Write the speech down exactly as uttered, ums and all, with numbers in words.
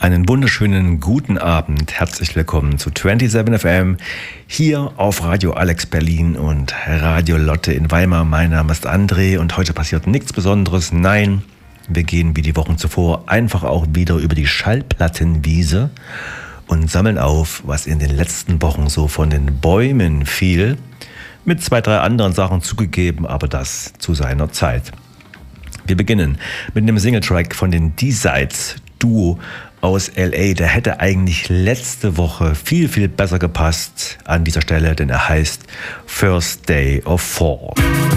Einen wunderschönen guten Abend. Herzlich willkommen zu siebenundzwanzig F M hier auf Radio Alex Berlin und Radio Lotte in Weimar. Mein Name ist André und heute passiert nichts Besonderes. Nein, wir gehen wie die Wochen zuvor einfach auch wieder über die Schallplattenwiese und sammeln auf, was in den letzten Wochen so von den Bäumen fiel. Mit zwei, drei anderen Sachen zugegeben, aber das zu seiner Zeit. Wir beginnen mit einem Singletrack von den D-Sides, Duo aus L A. Der hätte eigentlich letzte Woche viel, viel besser gepasst an dieser Stelle, denn er heißt First Day of Fall.